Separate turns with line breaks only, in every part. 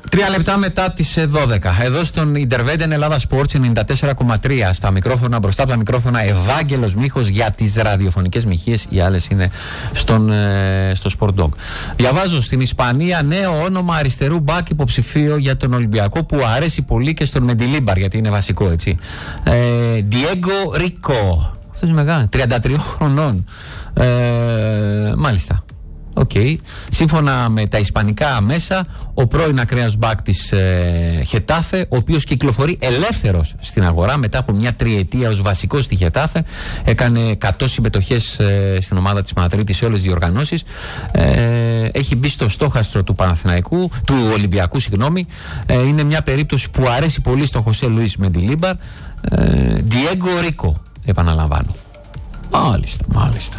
3 λεπτά μετά τις 12. Εδώ στον Interveden Ελλάδα Sports 94,3. Στα μικρόφωνα, μπροστά από τα μικρόφωνα, Ευάγγελος Μίχος για τις ραδιοφωνικές μοιχείες. Οι άλλες είναι στο Sport Dog. Διαβάζω στην Ισπανία νέο όνομα αριστερού μπακ υποψηφίο για τον Ολυμπιακό που αρέσει πολύ και στον Μεντιλίμπαρ, γιατί είναι βασικό, έτσι. Diego Rico. Αυτός είναι μεγάλο. 33 χρονών. Μάλιστα. Okay. Σύμφωνα με τα ισπανικά μέσα, ο πρώην ακραίος μπακ της Χετάφε, ο οποίος κυκλοφορεί ελεύθερος στην αγορά μετά από μια τριετία ως βασικός στη Χετάφε, έκανε 100 συμμετοχές στην ομάδα της Μαδρίτης σε όλες τις διοργανώσεις, έχει μπει στο στόχαστρο του Ολυμπιακού, είναι μια περίπτωση που αρέσει πολύ στο Χωσέ Λουίς Μεντιλίμπαρ. Diego Rico, επαναλαμβάνω. Μάλιστα.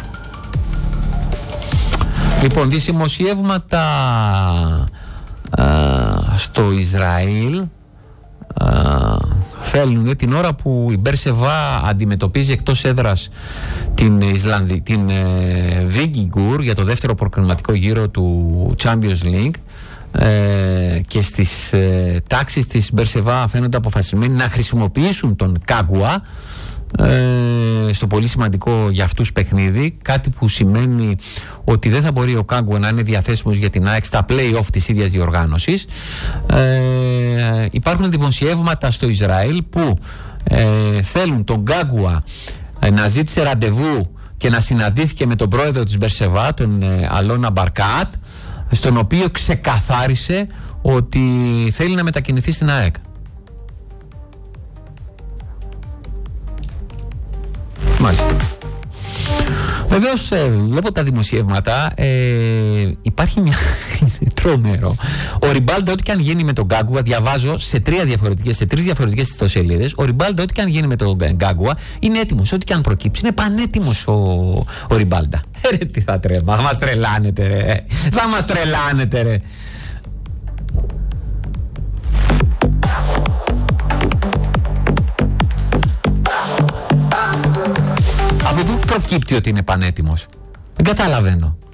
Λοιπόν, δημοσιεύματα στο Ισραήλ θέλουν την ώρα που η Μπερσεβά αντιμετωπίζει εκτός έδρας την Βίγκιγκουρ για το δεύτερο προκριματικό γύρο του Champions League, και στις τάξεις της Μπερσεβά φαίνονται αποφασισμένοι να χρησιμοποιήσουν τον Κάγκουα στο πολύ σημαντικό για αυτούς παιχνίδι, κάτι που σημαίνει ότι δεν θα μπορεί ο Κάγκουα να είναι διαθέσιμος για την ΑΕΚ στα play-off της ίδιας διοργάνωσης. Υπάρχουν δημοσιεύματα στο Ισραήλ που θέλουν τον Κάγκουα να ζήτησε ραντεβού και να συναντήθηκε με τον πρόεδρο της Μπερσεβά, τον Αλώνα Μπαρκάτ, στον οποίο ξεκαθάρισε ότι θέλει να μετακινηθεί στην ΑΕΚ. Μάλιστα. Βεβαίως βλέπω τα δημοσιεύματα, υπάρχει μια τρομερό. Ο Ριμπάλντο, ό,τι και αν γίνει με τον Γκάγκουα, διαβάζω σε τρεις διαφορετικές ιστοσελίδες, ο Ριμπάλντο, ό,τι και αν γίνει με τον Γκάγκουα, είναι έτοιμος, ό,τι και αν προκύψει, είναι πανέτοιμος ο Ριμπάλντα. Τι θα μας τρελάνετε ρε. Από πού προκύπτει ότι είναι πανέτοιμος? Δεν καταλαβαίνω.